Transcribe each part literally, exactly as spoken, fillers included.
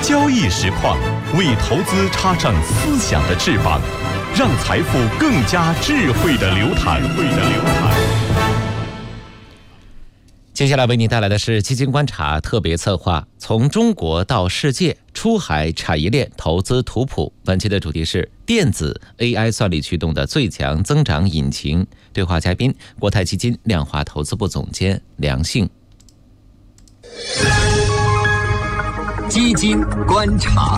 交易实况，为投资插上思想的翅膀，让财富更加智慧的流淌。 接下来为您带来的是基金观察特别策划，从中国到世界，出海产业链投资图谱。本期的主题是电子 A I 算力驱动的最强增长引擎。对话嘉宾：国泰基金量化投资部总监梁幸。 基金观察。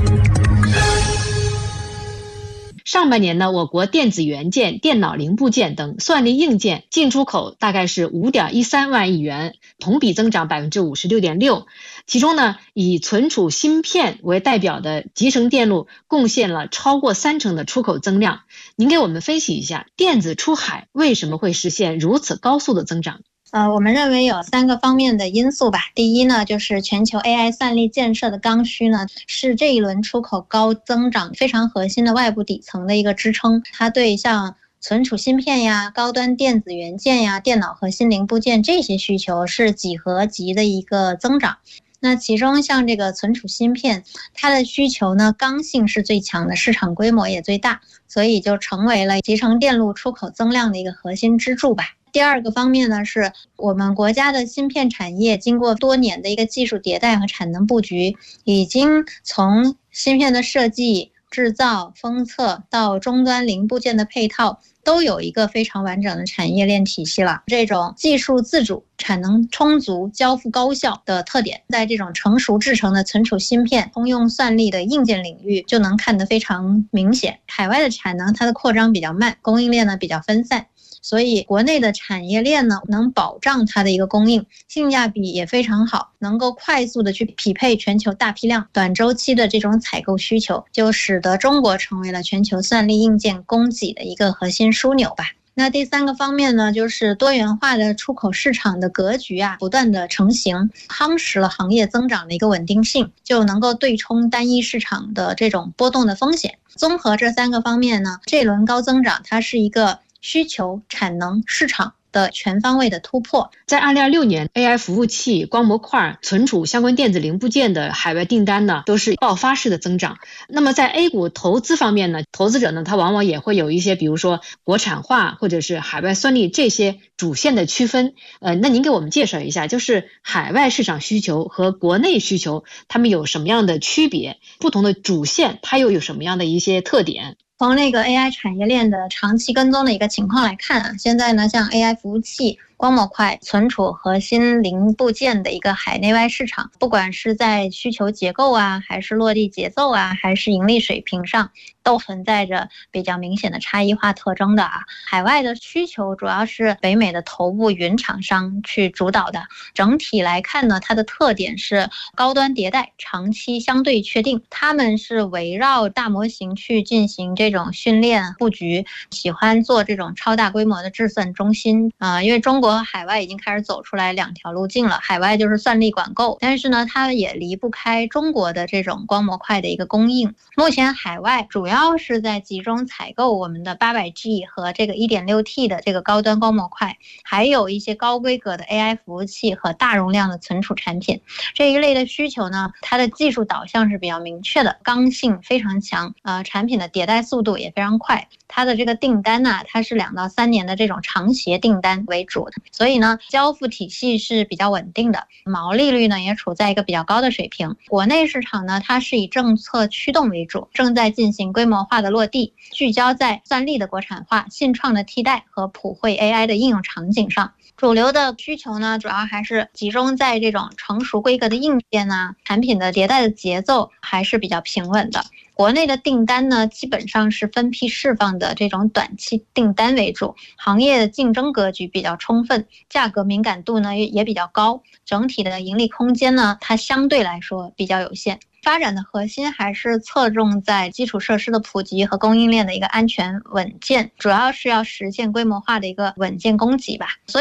上半年呢，我国电子元件、电脑零部件等算力硬件进出口大概是 五点一三万亿元，同比增长 百分之五十六点六。其中呢，以存储芯片为代表的集成电路贡献了超过三成的出口增量。您给我们分析一下，电子出海为什么会实现如此高速的增长？ 呃，我们认为有三个方面的因素吧。第一呢，就是全球 A I 算力建设的刚需呢，是这一轮出口高增长非常核心的外部底层的一个支撑。它对像存储芯片呀、高端电子元件呀、电脑核心零部件这些需求是几何级的一个增长。那其中像这个存储芯片，它的需求呢，刚性是最强的，市场规模也最大，所以就成为了集成电路出口增量的一个核心支柱吧。第二个方面呢，是我们国家的芯片产业经过多年的一个技术迭代和产能布局，已经从芯片的设计、制造、封测到终端零部件的配套，都有一个非常完整的产业链体系了。这种技术自主、产能充足、交付高效的特点，在这种成熟制成的存储芯片、通用算力的硬件领域就能看得非常明显。海外的产能它的扩张比较慢，供应链呢比较分散，所以国内的产业链呢能保障它的一个供应，性价比也非常好，能够快速的去匹配全球大批量短周期的这种采购需求，就使得中国成为了全球算力硬件供给的一个核心枢纽吧。那第三个方面呢，就是多元化的出口市场的格局啊，不断的成型，夯实了行业增长的一个稳定性，就能够对冲单一市场的这种波动的风险。综合这三个方面呢，这轮高增长它是一个需求、产能、市场的全方位的突破。 在二零二六年 A I 服务器、光模块、存储相关电子零部件的海外订单呢，都是爆发式的增长。那么在 A 股投资方面呢，投资者呢，他往往也会有一些，比如说国产化或者是海外算力这些主线的区分。呃，那您给我们介绍一下，就是海外市场需求和国内需求，它们有什么样的区别？不同的主线它又有什么样的一些特点？ 从那个 A I 产业链的长期跟踪的一个情况来看啊，现在呢，像 A I 服务器、光模块、存储核心零部件的一个海内外市场，不管是在需求结构啊，还是落地节奏啊，还是盈利水平上，都存在着比较明显的差异化特征的啊。海外的需求主要是北美的头部云厂商去主导的，整体来看呢，它的特点是高端迭代，长期相对确定，他们是围绕大模型去进行这种训练布局，喜欢做这种超大规模的制算中心啊、呃，因为中国和海外已经开始走出来两条路径了，海外就是算力管够，但是呢，它也离不开中国的这种光模块的一个供应。目前海外主要是在集中采购我们的 八百 G 和这个 一点六 T 的这个高端光模块，还有一些高规格的 A I 服务器和大容量的存储产品。这一类的需求呢，它的技术导向是比较明确的，刚性非常强，呃，产品的迭代速度也非常快。它的这个订单呢、啊，它是两到三年的这种长协订单为主的，所以呢，交付体系是比较稳定的，毛利率呢也处在一个比较高的水平。国内市场呢，它是以政策驱动为主，正在进行规模化的落地，聚焦在算力的国产化、信创的替代和普惠 A I 的应用场景上。主流的需求呢，主要还是集中在这种成熟规格的硬件啊，产品的迭代的节奏还是比较平稳的。国内的订单呢，基本上是分批释放的这种短期订单为主，行业的竞争格局比较充分，价格敏感度呢也比较高，整体的盈利空间呢，它相对来说比较有限。发展的核心还是侧重在基础设施的普及和供应链的一个安全稳健，主要是要实现规模化的一个稳健供给吧。所以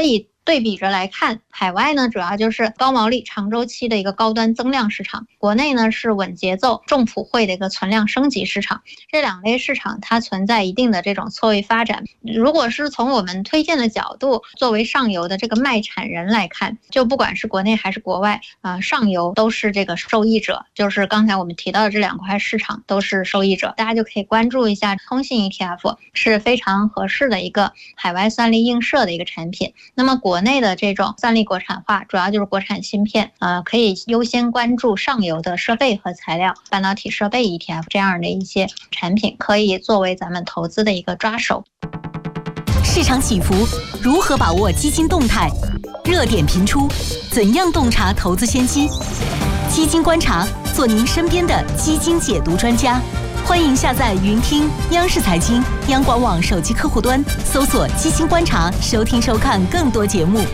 对比着来看，海外呢主要就是高毛利、长周期的一个高端增量市场，国内呢是稳节奏、重普惠的一个存量升级市场。这两类市场它存在一定的这种错位发展。如果是从我们推荐的角度，作为上游的这个卖产人来看，就不管是国内还是国外啊、呃，上游都是这个受益者，就是刚才我们提到的这两块市场都是受益者，大家就可以关注一下通信 E T F， 是非常合适的一个海外算力映射的一个产品。那么国内的这种算力国产化，主要就是国产芯片，呃，可以优先关注上游的设备和材料、半导体设备 E T F 这样的一些产品，可以作为咱们投资的一个抓手。 市场起伏，如何把握基金动态？热点频出，怎样洞察投资先机？基金观察，做您身边的基金解读专家。欢迎下载云听央视财经、央广网手机客户端，搜索“基金观察”，收听收看更多节目。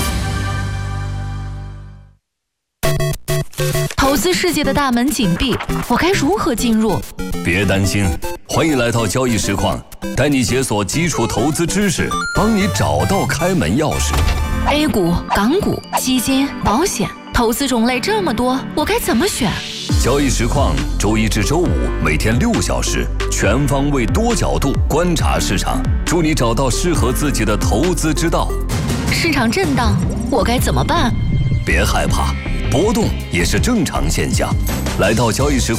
投资世界的大门紧闭，我该如何进入？ 别担心，欢迎来到交易实况，带你解锁基础投资知识，帮你找到开门钥匙。 A 股、港股、基金、保险，投资种类这么多，我该怎么选？ 交易实况周一至周五每天六小时，全方位多角度观察市场，助你找到适合自己的投资之道。 市场震荡，我该怎么办？ 别害怕，波动也是正常现象。来到交易实况